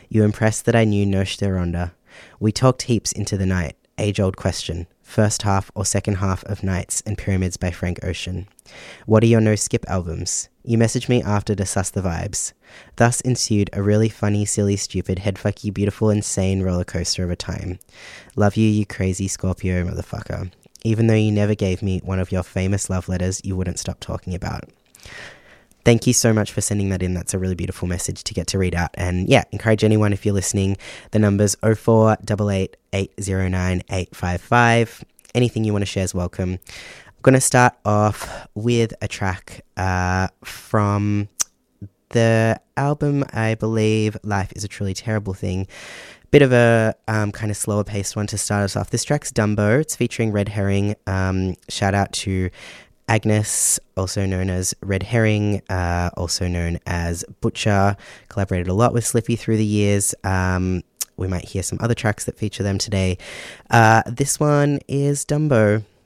You impressed that I knew Noche de Ronda. We talked heaps into the night. Age-old question. First half or second half of Nights and Pyramids by Frank Ocean. What are your no-skip albums? You messaged me after to suss the vibes. Thus ensued a really funny, silly, stupid, headfucky, beautiful, insane roller coaster of a time. Love you, you crazy Scorpio motherfucker. Even though you never gave me one of your famous love letters you wouldn't stop talking about. Thank you so much for sending that in. That's a really beautiful message to get to read out. And yeah, encourage anyone, if you're listening, the number's 0488 809 855. Anything you want to share is welcome. I'm going to start off with a track from the album, I believe, Life is a Truly Terrible Thing. Bit of a kind of slower paced one to start us off. This track's Dumbo. It's featuring Red Herring. Shout out to Agnes, also known as Red Herring, also known as Butcher. Collaborated a lot with Slippy through the years. We might hear some other tracks that feature them today. This one is Dumbo.